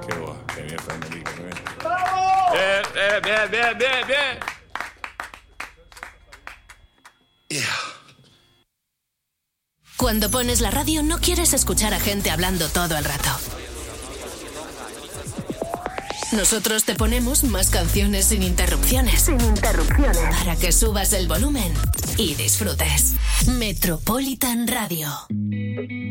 Qué guay, qué bien, Fernandito, qué bien. Bien. Cuando pones la radio no quieres escuchar a gente hablando todo el rato. Nosotros te ponemos más canciones sin interrupciones. Para que subas el volumen y disfrutes. Metropolitan Radio.